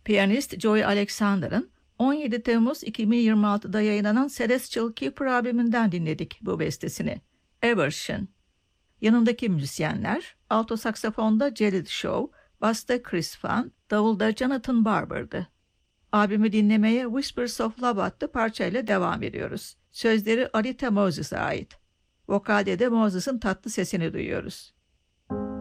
Piyanist Joey Alexander'ın 17 Temmuz 2026'da yayınlanan Celestial Keeper albümünden dinledik bu bestesini. Eversion. Yanındaki müzisyenler, alto saksafonda Jared Shaw, basta Chris Fan, davulda Jonathan Barber'dı. Albümü dinlemeye Whispers of Love adlı parçayla devam ediyoruz. Sözleri Arita Moses'a ait. Vokalde de Moses'ın tatlı sesini duyuyoruz.